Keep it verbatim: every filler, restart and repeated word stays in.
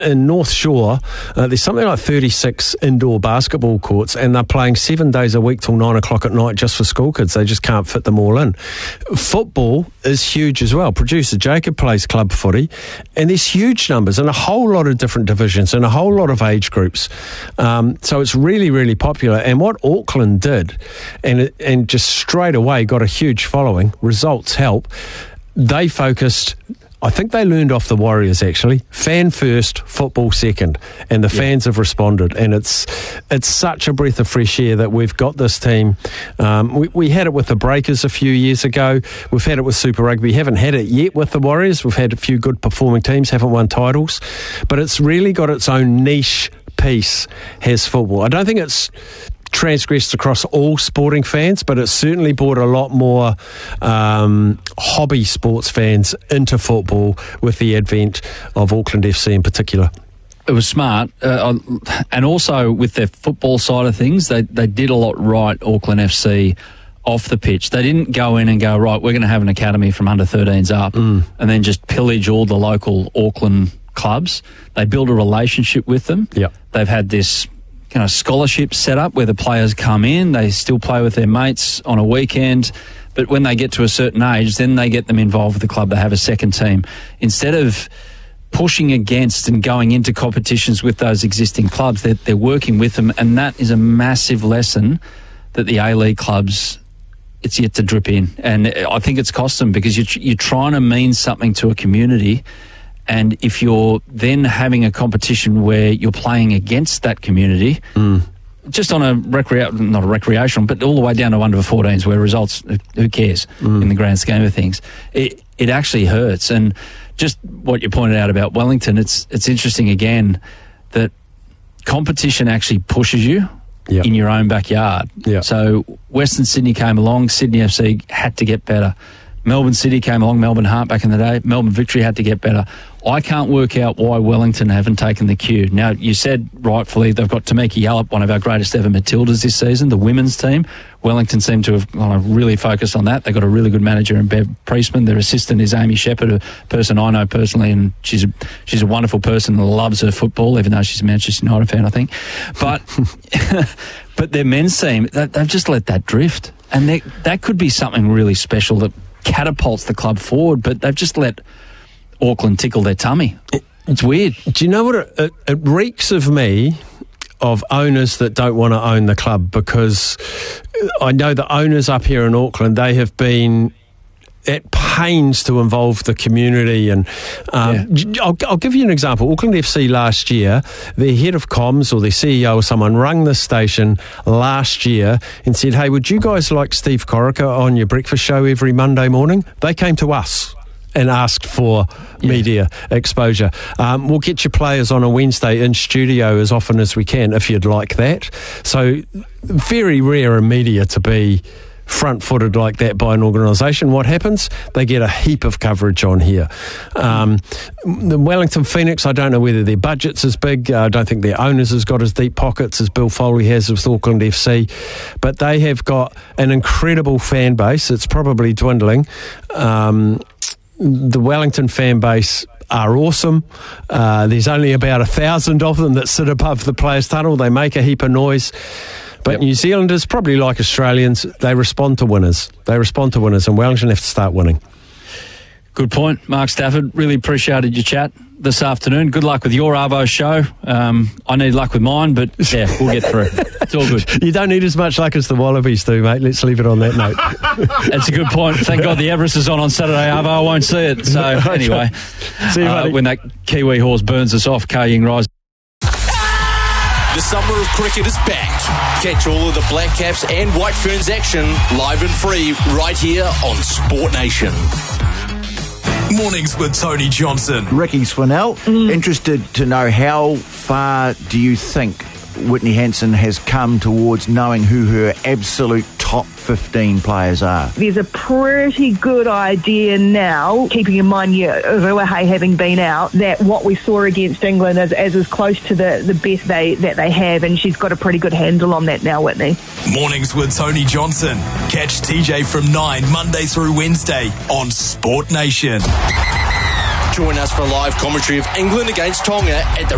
in North Shore, uh, there's something like thirty-six indoor basketball courts, and they're playing seven days a week till nine o'clock at night just for school kids. They just can't fit them all in. Football is huge as well. Producer Jacob plays club footy, and there's huge numbers in a whole lot of different divisions and a whole lot of age groups. Um, so it's really, really popular. And what Auckland did, and it, and just straight away got a huge following, results help, they focused... I think they learned off the Warriors, actually. Fan first, football second. And the yeah. fans have responded. And it's it's such a breath of fresh air that we've got this team. Um, we, we had it with the Breakers a few years ago. We've had it with Super Rugby. We haven't had it yet with the Warriors. We've had a few good performing teams, haven't won titles. But it's really got its own niche piece, has football. I don't think it's transgressed across all sporting fans, but it's certainly brought a lot more um, hobby sports fans into football with the advent of Auckland F C in particular. It was smart, uh, and also with their football side of things, they, they did a lot right, Auckland F C, off the pitch. They didn't go in and go, right, we're going to have an academy from under thirteens up, mm. and then just pillage all the local Auckland clubs. They built a relationship with them. Yep. They've had this kind of scholarship set up where the players come in, they still play with their mates on a weekend, but when they get to a certain age, then they get them involved with the club. They have a second team. Instead of pushing against and going into competitions with those existing clubs, they're, they're working with them, and that is a massive lesson that the A-League clubs, it's yet to drip in. And I think it's cost them, because you're, you're trying to mean something to a community. And if you're then having a competition where you're playing against that community, mm. just on a recre- not a recreational, but all the way down to under fourteens where results, who cares mm. in the grand scheme of things, it, it actually hurts. And just what you pointed out about Wellington, it's it's interesting again that competition actually pushes you yep. in your own backyard. Yep. So Western Sydney came along, Sydney F C had to get better. Melbourne City came along, Melbourne Heart back in the day, Melbourne Victory had to get better. I can't work out why Wellington haven't taken the cue. Now, you said rightfully they've got Tamiki Yallop, one of our greatest ever Matildas this season, the women's team. Wellington seem to have kind of really focused on that. They've got a really good manager in Bev Priestman. Their assistant is Amy Shepherd, a person I know personally, and she's a, she's a wonderful person and loves her football, even though she's a Manchester United fan, I think. But but their men's team, they, they've just let that drift. And they, that could be something really special that catapults the club forward, but they've just let Auckland tickle their tummy. It's weird. Do you know what? It, it, it reeks of me of owners that don't want to own the club, because I know the owners up here in Auckland, they have been at pains to involve the community. And um, yeah. I'll, I'll give you an example. Auckland F C last year, their head of comms or their C E O or someone rang this station last year and said, hey, would you guys like Steve Corica on your breakfast show every Monday morning? They came to us and asked for yeah. media exposure. Um, we'll get your players on a Wednesday in studio as often as we can if you'd like that. So very rare in media to be front-footed like that by an organisation. What happens? They get a heap of coverage on here. Um, the Wellington Phoenix, I don't know whether their budget's as big. I don't think their owners has got as deep pockets as Bill Foley has with Auckland F C, but they have got an incredible fan base. It's probably dwindling. Um, the Wellington fan base are awesome. Uh, there's only about a thousand of them that sit above the players' tunnel. They make a heap of noise. But yep. New Zealanders, probably like Australians, they respond to winners. They respond to winners, and Wellington have to start winning. Good point, Mark Stafford. Really appreciated your chat this afternoon. Good luck with your Arvo show. Um, I need luck with mine, but yeah, we'll get through. It's all good. You don't need as much luck as the Wallabies do, mate. Let's leave it on that note. That's a good point. Thank God the Everest is on on Saturday, Arvo. I won't see it. So anyway, see you, uh, when that Kiwi horse burns us off, Ka Ying Rise. The summer of cricket is back. Catch all of the Black Caps and White Ferns action live and free right here on Sport Nation. Mornings with Tony Johnson. Ricky Swinell, mm. interested to know how far do you think Whitney Hansen has come towards knowing who her absolute top fifteen players are? There's a pretty good idea now, keeping in mind yeah, Ruahe having been out, that what we saw against England is, is as close to the, the best they that they have, and she's got a pretty good handle on that now, Whitney. Mornings with Tony Johnson. Catch T J from nine, Monday through Wednesday on Sport Nation. Join us for live commentary of England against Tonga at the